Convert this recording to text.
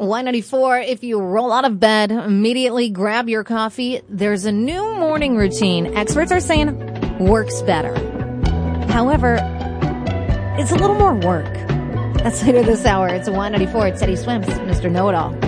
Y94, if you roll out of bed, immediately grab your coffee. There's a new morning routine. Experts are saying works better. However, it's a little more work. That's later this hour. It's a Y94. It's Eddie Swims, Mr. Know-It-All.